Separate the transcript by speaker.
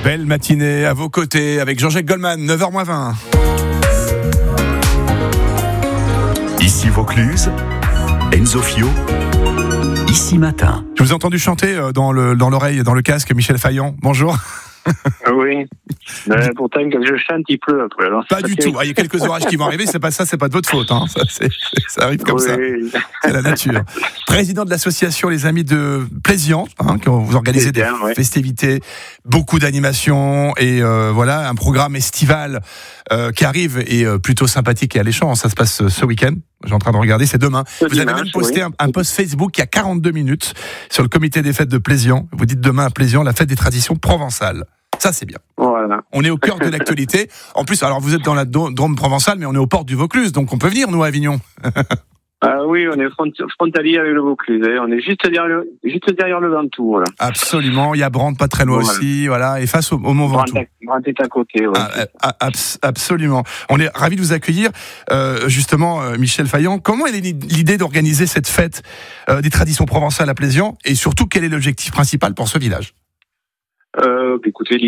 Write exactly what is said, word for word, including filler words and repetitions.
Speaker 1: Belle matinée à vos côtés avec Jean-Jacques Goldman, neuf heures moins vingt.
Speaker 2: Ici Vaucluse, Enzo Fio, Ici Matin.
Speaker 1: Je vous ai entendu chanter dans, le, dans l'oreille, dans le casque, Michel Faillant. Bonjour.
Speaker 3: Oui, mais pourtant quand je chante il pleut après. Alors,
Speaker 1: pas du tout, ah, il y a quelques orages qui vont arriver, c'est pas ça, c'est pas de votre faute, hein. ça, c'est, ça arrive comme oui. ça, c'est la nature. Président de l'association Les Amis de Plaisant, hein, quand vous organisez des bien, ouais. festivités, beaucoup d'animations et euh, voilà un programme estival euh, qui arrive et euh, plutôt sympathique et alléchant. Ça se passe ce week-end. Je suis en train de regarder, c'est demain. Ce vous dimanche, avez même posté oui. un, un post Facebook il y a quarante-deux minutes sur le comité des fêtes de Plaisant. Vous dites demain à Plaisant, la fête des traditions provençales. Ça, c'est bien.
Speaker 3: Voilà.
Speaker 1: On est au cœur de l'actualité. En plus, alors vous êtes dans la Drôme provençale, mais on est aux portes du Vaucluse, donc on peut venir, nous, à Avignon.
Speaker 3: Ah oui, on est frontalier avec le Vaucluse. On est juste derrière le, juste derrière le Ventoux. Voilà.
Speaker 1: Absolument. Il y a Brandt, pas très loin voilà. aussi, voilà, et face au, au Mont Ventoux.
Speaker 3: Brandt est à côté. Ouais.
Speaker 1: Ah, abs- absolument. On est ravis de vous accueillir. Euh, justement, euh, Michel Faillant, comment est l'idée d'organiser cette fête euh, des traditions provençales à Plaisant, et surtout, quel est l'objectif principal pour ce village?
Speaker 3: Euh, écoutez,